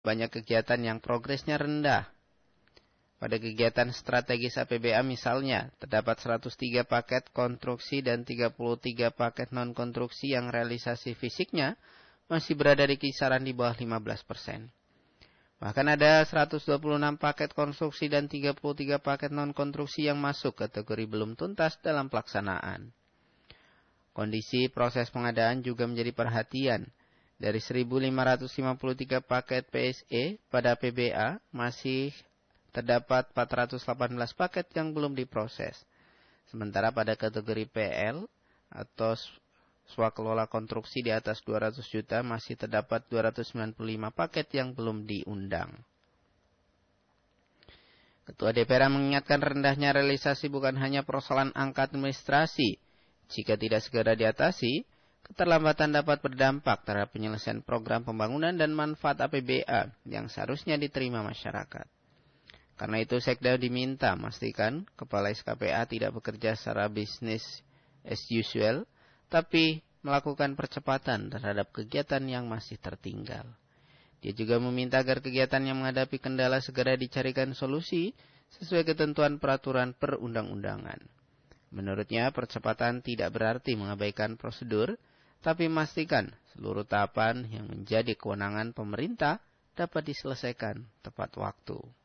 banyak kegiatan yang progresnya rendah. Pada kegiatan strategis APBA misalnya, terdapat 103 paket konstruksi dan 33 paket non-konstruksi yang realisasi fisiknya masih berada di kisaran di bawah 15%. Bahkan ada 126 paket konstruksi dan 33 paket non-konstruksi yang masuk kategori belum tuntas dalam pelaksanaan. Kondisi proses pengadaan juga menjadi perhatian. Dari 1.553 paket PSE pada PBA masih terdapat 418 paket yang belum diproses. Sementara pada kategori PL atau swakelola konstruksi di atas 200 juta masih terdapat 295 paket yang belum diundang. Ketua DPR mengingatkan rendahnya realisasi bukan hanya persoalan angka administrasi. Jika tidak segera diatasi, keterlambatan dapat berdampak terhadap penyelesaian program pembangunan dan manfaat APBA yang seharusnya diterima masyarakat. Karena itu Sekda diminta memastikan Kepala SKPA tidak bekerja secara bisnis as usual, tapi melakukan percepatan terhadap kegiatan yang masih tertinggal. Dia juga meminta agar kegiatan yang menghadapi kendala segera dicarikan solusi sesuai ketentuan peraturan perundang-undangan. Menurutnya, percepatan tidak berarti mengabaikan prosedur, tapi memastikan seluruh tahapan yang menjadi kewenangan pemerintah dapat diselesaikan tepat waktu.